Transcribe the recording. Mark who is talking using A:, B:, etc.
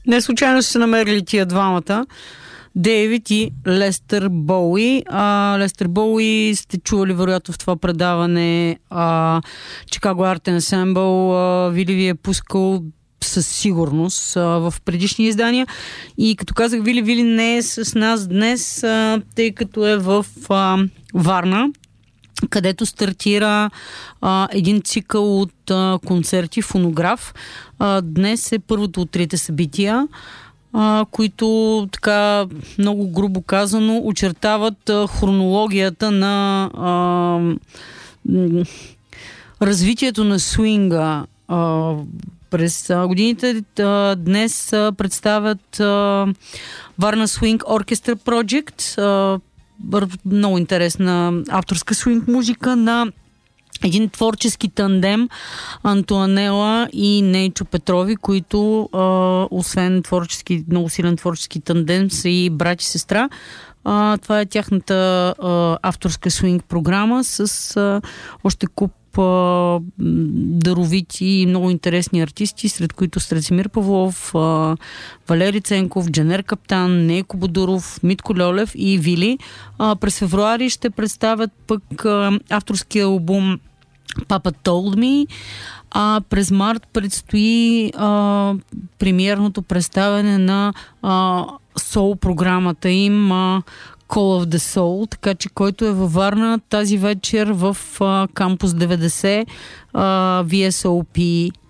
A: Не случайно са се намерили тия двамата. Дейвид и Лестър Боуи. Лестър Боуи сте чували вероятно в това предаване Чикаго Арт Енсембъл. Вили ви е пускал със сигурност в предишни издания. И като казах, Вили не е с нас днес, тъй като е в Варна, където стартира един цикъл от концерти Фонограф. Днес е първото от трите събития, които така много грубо казано очертават хронологията на развитието на свинга през годините. Днес представят Варна Swing Orchestra Project, много интересна авторска свинг музика на един творчески тандем Антоанела и Нейчо Петрови, които освен много силен творчески тандем са и брат и сестра. Това е тяхната авторска свинг програма с още куп даровити и много интересни артисти, сред които Страцимир Павлов, Валери Ценков, Джанер Каптан, Нейко Бодуров, Митко Льолев и Вили. През февруари ще представят пък авторския албум Papa Told Me. През март предстои премиерното представяне на сол програмата им Call of the Soul, така че който е във Варна тази вечер в кампус 90 VSOP